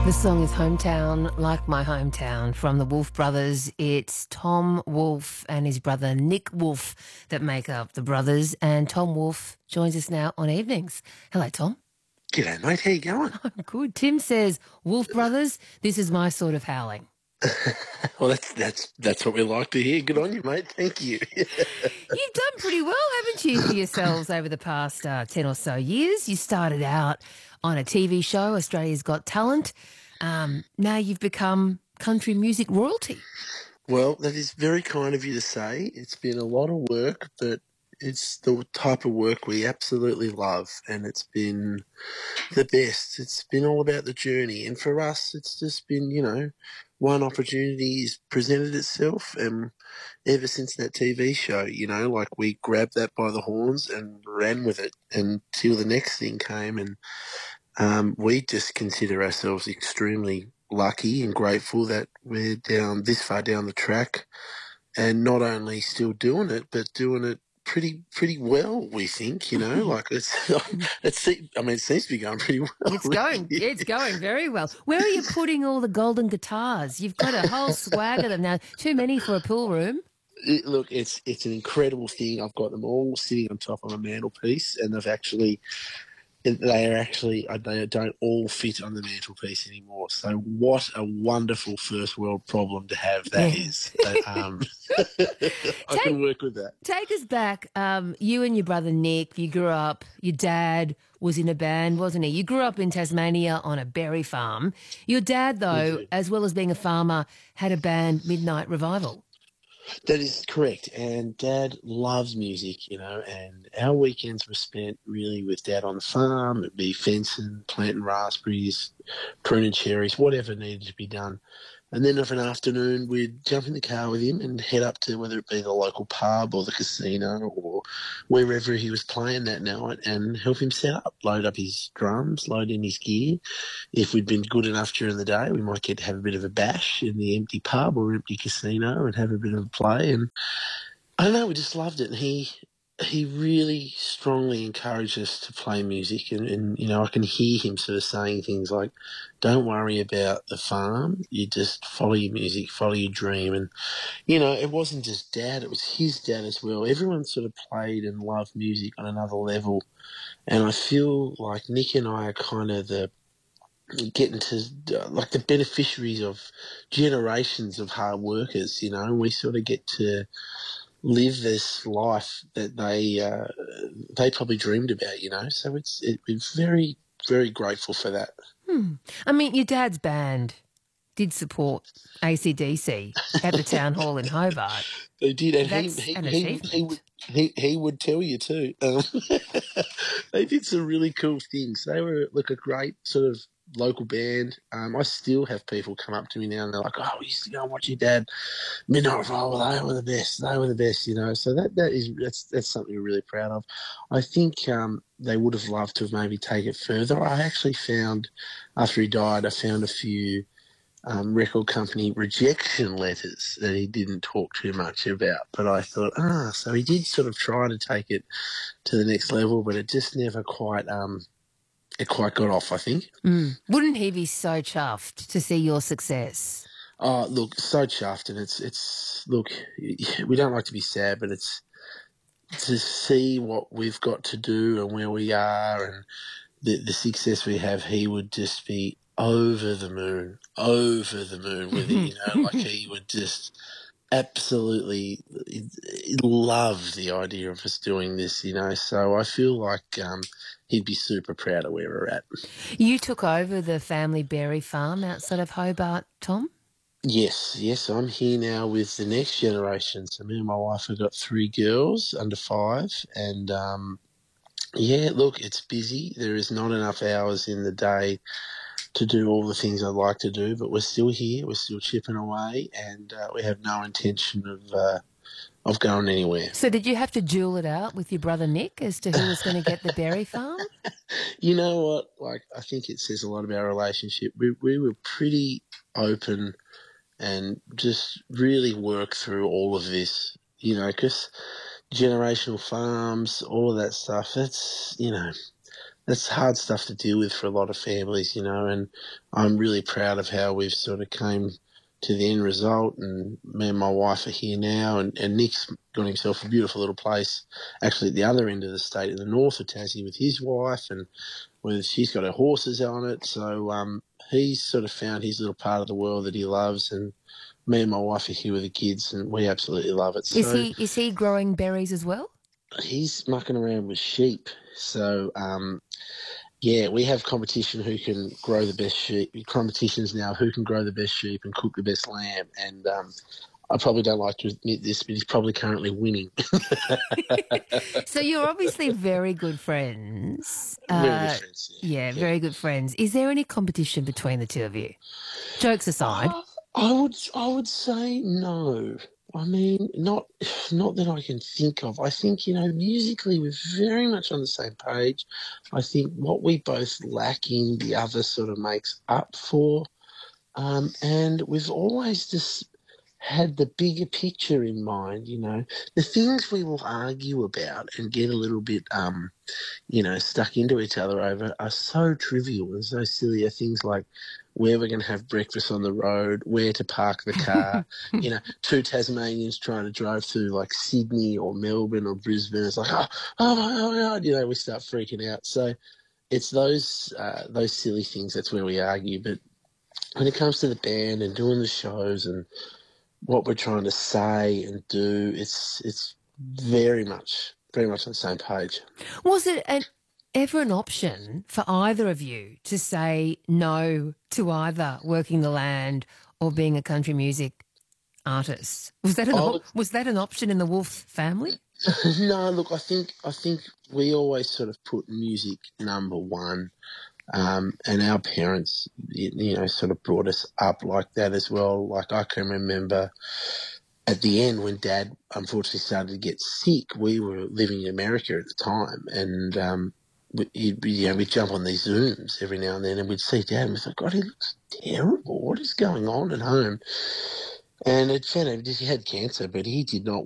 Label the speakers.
Speaker 1: The song is Hometown, Like My Hometown, from the Wolf Brothers. It's Tom Wolfe and his brother Nick Wolfe that make up the Brothers, and Tom Wolfe joins us now on Evenings. Hello, Tom.
Speaker 2: G'day, mate. How you going?
Speaker 1: I'm good. Tim says, Wolf Brothers, this is my sort of howling.
Speaker 2: Well, that's what we like to hear. Good on you, mate. Thank you.
Speaker 1: You've done pretty well, haven't you, for yourselves over the past 10 or so years? You started out on a TV show, Australia's Got Talent. Now you've become country music royalty.
Speaker 2: Well, that is very kind of you to say. It's been a lot of work, but it's the type of work we absolutely love, and it's been the best. It's been all about the journey, and for us, it's just been, one opportunity has presented itself, and ever since that TV show, like we grabbed that by the horns and ran with it until the next thing came, and we just consider ourselves extremely lucky and grateful that we're down this far down the track, and not only still doing it, but doing it pretty well. We think, like it seems to be going pretty well.
Speaker 1: It's going very well. Where are you putting all the golden guitars? You've got a whole swag of them now. Too many for a pool room.
Speaker 2: Look, it's an incredible thing. I've got them all sitting on top of a mantelpiece, and they don't all fit on the mantelpiece anymore. So what a wonderful first world problem to have that is. I can work with that.
Speaker 1: Take us back. You and your brother Nick, you grew up, your dad was in a band, wasn't he? You grew up in Tasmania on a berry farm. Your dad, though, as well as being a farmer, had a band, Midnight Revival.
Speaker 2: That is correct. And Dad loves music, and our weekends were spent really with Dad on the farm. It'd be fencing, planting raspberries, pruning cherries, whatever needed to be done. And then of an afternoon, we'd jump in the car with him and head up to whether it be the local pub or the casino or wherever he was playing that night and help him set up, load up his drums, load in his gear. If we'd been good enough during the day, we might get to have a bit of a bash in the empty pub or empty casino and have a bit of a play. And I don't know, we just loved it. And he really strongly encouraged us to play music, and I can hear him sort of saying things like, don't worry about the farm, you just follow your music, follow your dream. And, it wasn't just Dad, it was his dad as well. Everyone sort of played and loved music on another level. And I feel like Nick and I are kind of getting to like the beneficiaries of generations of hard workers, and we sort of get to live this life that they probably dreamed about, So we're very, very grateful for that.
Speaker 1: I mean, your dad's band did support AC/DC at the town hall in Hobart.
Speaker 2: They did, and
Speaker 1: That's an achievement.
Speaker 2: he would tell you too. They did some really cool things. They were like a great sort of local band. I still have people come up to me now and they're like, "Oh, we used to go and watch your dad Midnight Revival. They were the best. They were the best." So that's something we're really proud of. I think they would have loved to have maybe take it further. I actually found after he died, I found a few record company rejection letters that he didn't talk too much about. But I thought, so he did sort of try to take it to the next level, but it just never quite got off, I think.
Speaker 1: Wouldn't he be so chuffed to see your success?
Speaker 2: Oh, look, so chuffed, and it's look, we don't like to be sad, but it's to see what we've got to do and where we are and the success we have. He would just be over the moon with it, like he would just absolutely love the idea of us doing this, so I feel like he'd be super proud of where we're at.
Speaker 1: You took over the family berry farm outside of Hobart, Tom?
Speaker 2: Yes, I'm here now with the next generation. So me and my wife have got 3 girls under 5, and look, it's busy. There is not enough hours in the day to do all the things I'd like to do, but we're still here. We're still chipping away, and we have no intention of going anywhere.
Speaker 1: So did you have to duel it out with your brother Nick as to who was going to get the berry farm?
Speaker 2: You know what? Like, I think it says a lot about our relationship. We were pretty open and just really work through all of this, because generational farms, all of that stuff, that's, that's hard stuff to deal with for a lot of families, and I'm really proud of how we've sort of came to the end result, and me and my wife are here now, and Nick's got himself a beautiful little place actually at the other end of the state in the north of Tassie with his wife, and she's got her horses on it, so he's sort of found his little part of the world that he loves, and me and my wife are here with the kids, and we absolutely love it. So
Speaker 1: Is he growing berries as well?
Speaker 2: he's mucking around with sheep. So, yeah, we have competition who can grow the best sheep. Competitions now who can grow the best sheep and cook the best lamb. And I probably don't like to admit this, but he's probably currently winning.
Speaker 1: So you're obviously very good friends.
Speaker 2: Very good friends.
Speaker 1: Yeah,
Speaker 2: Yeah.
Speaker 1: very good friends. Is there any competition between the two of you? Jokes aside.
Speaker 2: I would say no. I mean, not that I can think of. I think, musically we're very much on the same page. I think what we both lack in, the other sort of makes up for. And we've always just had the bigger picture in mind, The things we will argue about and get a little bit stuck into each other over are so trivial and so silly. Are things like where we're going to have breakfast on the road, where to park the car, two Tasmanians trying to drive through like Sydney or Melbourne or Brisbane. It's like, oh my God, we start freaking out. So it's those silly things. That's where we argue. But when it comes to the band and doing the shows and what we're trying to say and do, it's very much on the same page.
Speaker 1: Was it ever an option for either of you to say no to either working the land or being a country music artist? Was that an option in the Wolf family?
Speaker 2: No, look, I think we always sort of put music number one, and our parents, sort of brought us up like that as well. Like I can remember at the end when Dad unfortunately started to get sick, we were living in America at the time, and we'd jump on these Zooms every now and then, and we'd see Dad, and we'd think, God, he looks terrible. What is going on at home? And it found out he had cancer, but he did not